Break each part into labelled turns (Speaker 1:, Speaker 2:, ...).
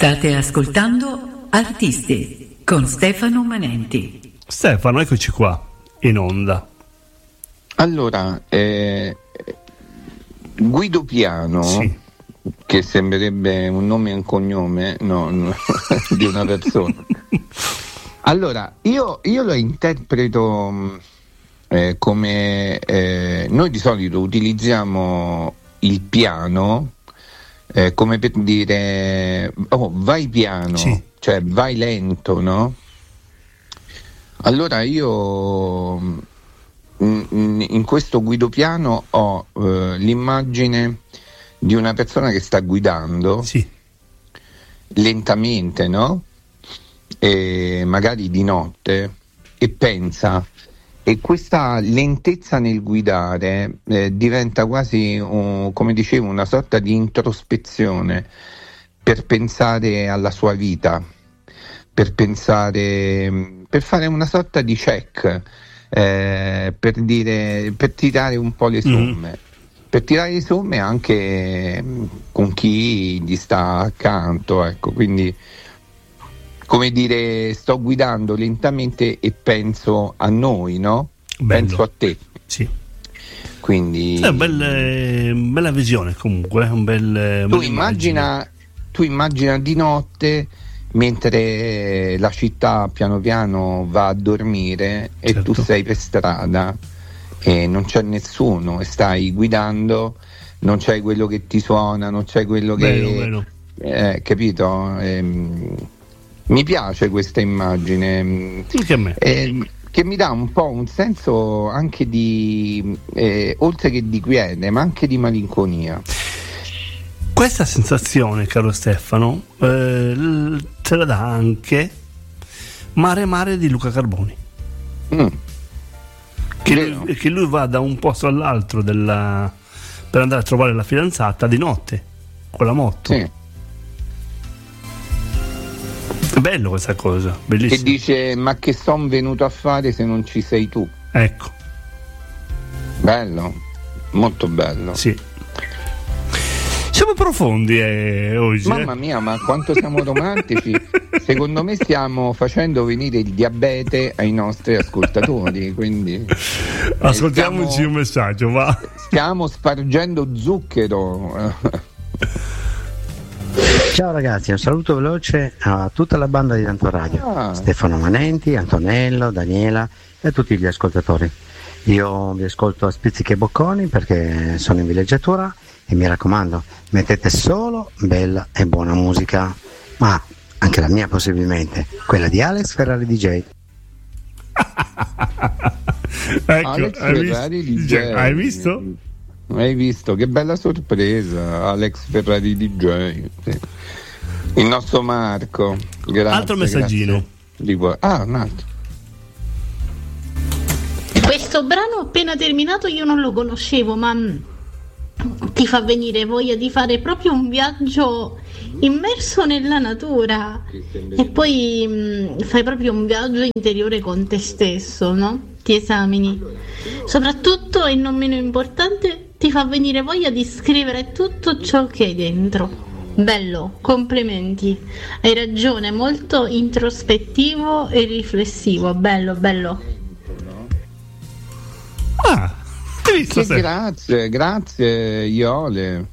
Speaker 1: State ascoltando Artisti con Stefano Manenti.
Speaker 2: Stefano, eccoci qua in onda.
Speaker 3: Allora, Guido Piano, sì, che sembrerebbe un nome e un cognome di una persona. Allora, io lo interpreto come noi di solito utilizziamo il piano come per dire vai piano, sì, cioè vai lento, no? Allora io in questo Guido Piano ho l'immagine di una persona che sta guidando, sì, lentamente, no? E magari di notte, e pensa, e questa lentezza nel guidare diventa quasi, come dicevo, una sorta di introspezione per pensare alla sua vita, per fare una sorta di check, per tirare un po' le somme, per tirare le somme anche con chi gli sta accanto, ecco. Quindi, come dire, sto guidando lentamente e penso a noi, no? Bello. Penso a te.
Speaker 2: Sì.
Speaker 3: Quindi
Speaker 2: bella visione, comunque, un bel.
Speaker 3: Tu immagina di notte, mentre la città piano piano va a dormire, certo, e tu sei per strada e non c'è nessuno e stai guidando, non c'è quello che ti suona, non c'è quello
Speaker 2: bello.
Speaker 3: Capito? Mi piace questa immagine,
Speaker 2: anche a me,
Speaker 3: che mi dà un po' un senso anche di oltre che di quiete, ma anche di malinconia.
Speaker 2: Questa sensazione, caro Stefano, ce la dà anche Mare di Luca Carboni, che lui va da un posto all'altro per andare a trovare la fidanzata di notte con la moto.
Speaker 3: Sì.
Speaker 2: È bello questa cosa, bellissimo.
Speaker 3: Che dice: ma che son venuto a fare se non ci sei tu?
Speaker 2: Ecco.
Speaker 3: Bello, molto bello.
Speaker 2: Sì. Siamo profondi oggi.
Speaker 3: Mamma mia, ma quanto siamo romantici. Secondo me stiamo facendo venire il diabete ai nostri ascoltatori, quindi
Speaker 2: ascoltiamoci un messaggio, va.
Speaker 3: Stiamo spargendo zucchero.
Speaker 4: Ciao ragazzi, un saluto veloce a tutta la banda di Tanto Radio, Stefano Manenti, Antonello, Daniela e a tutti gli ascoltatori. Io vi ascolto a spizzichi e bocconi perché sono in villeggiatura e mi raccomando, mettete solo bella e buona musica, ma anche la mia possibilmente, quella di Alex Ferrari DJ.
Speaker 2: Ecco,
Speaker 3: Alex Ferrari DJ.
Speaker 2: Hai visto?
Speaker 3: Hai visto? Che bella sorpresa, Alex Ferrari DJ. Sì. Il nostro Marco. Grazie,
Speaker 2: altro messaggino.
Speaker 3: Un altro.
Speaker 5: Questo brano appena terminato io non lo conoscevo, ma ti fa venire voglia di fare proprio un viaggio immerso nella natura e poi fai proprio un viaggio interiore con te stesso, no? Ti esamini. Soprattutto, e non meno importante, ti fa venire voglia di scrivere tutto ciò che hai dentro. Bello, complimenti. Hai ragione, molto introspettivo e riflessivo. Bello.
Speaker 2: Hai visto?
Speaker 3: Grazie Iole.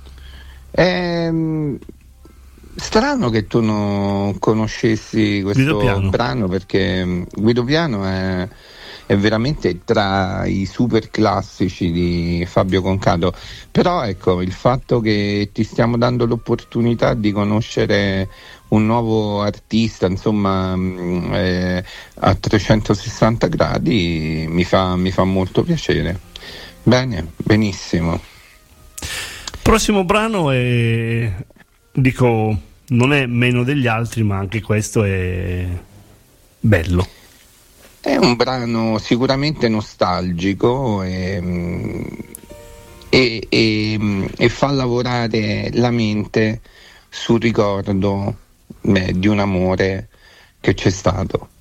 Speaker 3: Strano che tu non conoscessi questo brano, perché Guido Piano è veramente tra i super classici di Fabio Concato. Però ecco, il fatto che ti stiamo dando l'opportunità di conoscere un nuovo artista, insomma, a 360 gradi mi fa molto piacere. Bene, benissimo.
Speaker 2: Prossimo brano non è meno degli altri, ma anche questo è bello.
Speaker 3: È un brano sicuramente nostalgico e fa lavorare la mente sul ricordo di un amore che c'è stato.